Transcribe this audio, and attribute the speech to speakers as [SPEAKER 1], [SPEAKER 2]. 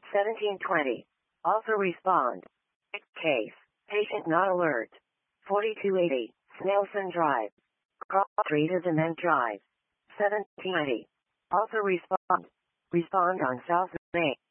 [SPEAKER 1] 1720. Also respond. Case. Patient not alert. 4280. Snelson Drive. Cross Street is Ament Drive. 1790. Also respond. Respond on South Main.